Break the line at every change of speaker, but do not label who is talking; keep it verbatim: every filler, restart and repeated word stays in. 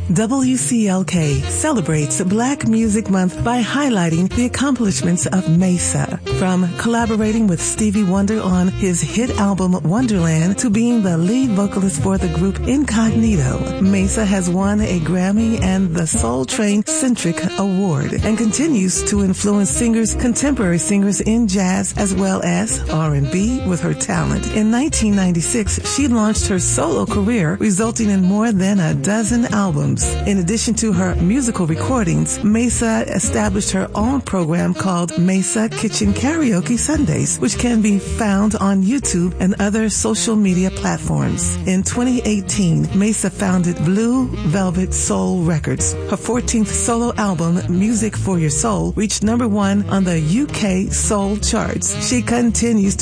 W C L K celebrates Black Music Month by highlighting the accomplishments of Mesa. From collaborating with Stevie Wonder on his hit album Wonderland to being the lead vocalist for the group Incognito, Mesa has won a Grammy and the Soul Train Centric Award and continues to influence singers, contemporary singers in jazz as well as R and B with her talent. In nineteen ninety-six, she launched her solo career, resulting in more than a dozen albums. In addition to her musical recordings, Mesa established her own program called Mesa Kitchen Karaoke Sundays, which can be found on YouTube and other social media platforms. In twenty eighteen, Mesa founded Blue Velvet Soul Records. Her fourteenth solo album, Music for Your Soul, reached number one on the U K soul charts. She continues to